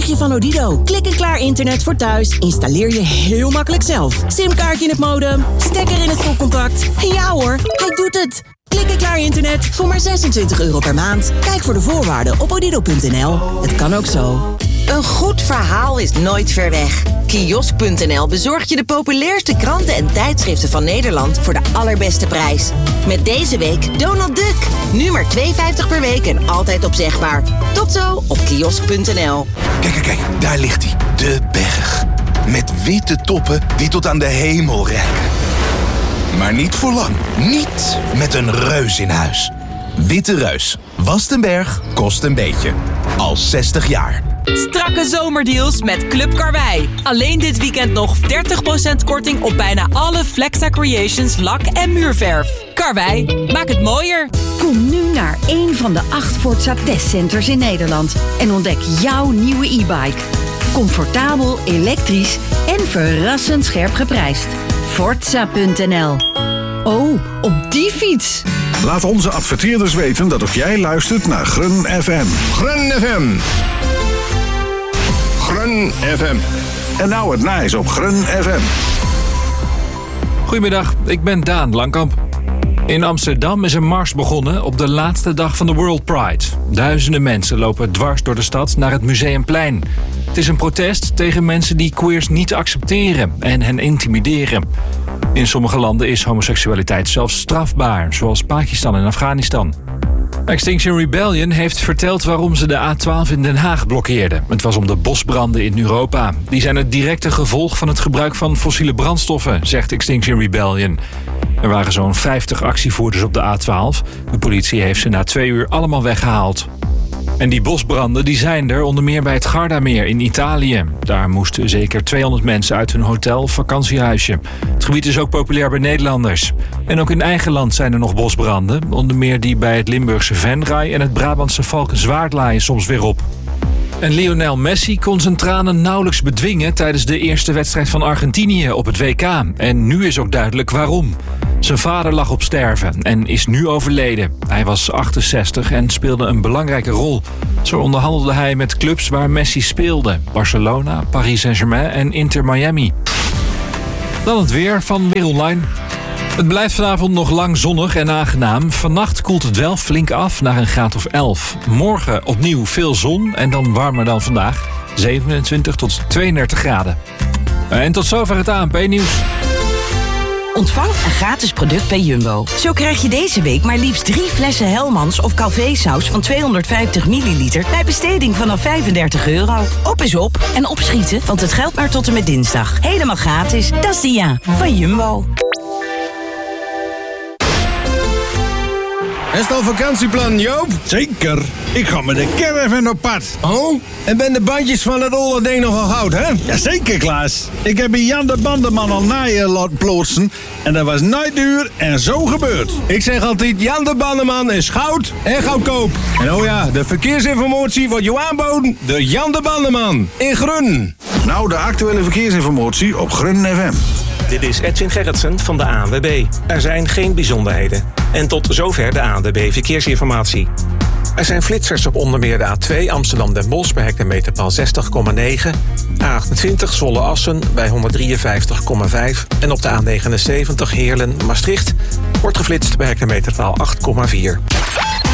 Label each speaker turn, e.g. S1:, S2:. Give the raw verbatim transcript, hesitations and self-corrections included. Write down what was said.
S1: je van Odido. Klik en klaar internet voor thuis. Installeer je heel makkelijk zelf. Simkaartje in het modem, stekker in het stopcontact. En ja hoor, hij doet het. Klik en klaar internet voor maar zesentwintig euro per maand. Kijk voor de voorwaarden op odido punt n l. Het kan ook zo.
S2: Een goed verhaal is nooit ver weg. Kiosk punt n l bezorgt je de populairste kranten en tijdschriften van Nederland voor de allerbeste prijs. Met deze week Donald Duck. Nu maar twee vijftig per week en altijd opzegbaar. Tot zo op kiosk punt n l.
S3: Kijk, kijk, kijk, daar ligt hij. De berg. Met witte toppen die tot aan de hemel reiken. Maar niet voor lang. Niet met een reus in huis. Witte Reus. Wast een berg, kost een beetje. Al zestig jaar.
S4: Strakke zomerdeals met Club Karwei. Alleen dit weekend nog dertig procent korting op bijna alle Flexa Creations lak- en muurverf. Karwei, maak het mooier.
S5: Kom nu naar een van de acht Forza testcenters in Nederland en ontdek jouw nieuwe e-bike. Comfortabel, elektrisch en verrassend scherp geprijsd. Forza punt n l. Oh, op die fiets!
S6: Laat onze adverteerders weten dat ook jij luistert naar Grun F M.
S7: Grun F M. Grun F M.
S6: En nou het nijs op Grun F M.
S8: Goedemiddag, ik ben Daan Langkamp. In Amsterdam is een mars begonnen op de laatste dag van de World Pride. Duizenden mensen lopen dwars door de stad naar het Museumplein. Het is een protest tegen mensen die queers niet accepteren en hen intimideren. In sommige landen is homoseksualiteit zelfs strafbaar, zoals Pakistan en Afghanistan. Extinction Rebellion heeft verteld waarom ze de A twaalf in Den Haag blokkeerden. Het was om de bosbranden in Europa. Die zijn het directe gevolg van het gebruik van fossiele brandstoffen, zegt Extinction Rebellion. Er waren zo'n vijftig actievoerders op de A twaalf. De politie heeft ze na twee uur allemaal weggehaald. En die bosbranden die zijn er onder meer bij het Gardameer in Italië. Daar moesten zeker tweehonderd mensen uit hun hotel of vakantiehuisje. Het gebied is ook populair bij Nederlanders. En ook in eigen land zijn er nog bosbranden. Onder meer die bij het Limburgse Venray en het Brabantse Valkenswaard laaien soms weer op. En Lionel Messi kon zijn tranen nauwelijks bedwingen tijdens de eerste wedstrijd van Argentinië op het W K. En nu is ook duidelijk waarom. Zijn vader lag op sterven en is nu overleden. Hij was achtenzestig en speelde een belangrijke rol. Zo onderhandelde hij met clubs waar Messi speelde. Barcelona, Paris Saint-Germain en Inter Miami. Dan het weer van Weer Online. Het blijft vanavond nog lang zonnig en aangenaam. Vannacht koelt het wel flink af naar een graad of elf. Morgen opnieuw veel zon en dan warmer dan vandaag. zevenentwintig tot tweeëndertig graden. En tot zover het A N P-nieuws.
S2: Ontvang een gratis product bij Jumbo. Zo krijg je deze week maar liefst drie flessen Hellmans of Calvé-saus van tweehonderdvijftig milliliter... bij besteding vanaf vijfendertig euro. Op is op en opschieten, want het geldt maar tot en met dinsdag. Helemaal gratis. Dat is de ja van Jumbo.
S7: Is het al vakantieplan, Joop?
S9: Zeker. Ik ga met de caravan op pad.
S7: Oh, en ben de bandjes van het olle ding nog al goud, hè?
S9: Jazeker, Klaas. Ik heb bij Jan de Bandenman al naaien laten plotsen. En dat was nooit duur en zo gebeurd.
S7: Ik zeg altijd, Jan de Bandenman is goud en goedkoop. En oh ja, de verkeersinformatie wordt je aanboden door Jan de Bandenman in Grun.
S6: Nou, de actuele verkeersinformatie op Grun F M.
S10: Dit is Edwin Gerritsen van de A N W B. Er zijn geen bijzonderheden. En tot zover de A N W B Verkeersinformatie. Er zijn flitsers op onder meer de A twee Amsterdam-Den Bosch bij hectometerpaal zestig komma negen. A achtentwintig Zwolle-Assen bij honderddrieënvijftig komma vijf. En op de A negenenzeventig Heerlen-Maastricht wordt geflitst bij hectometerpaal acht komma vier.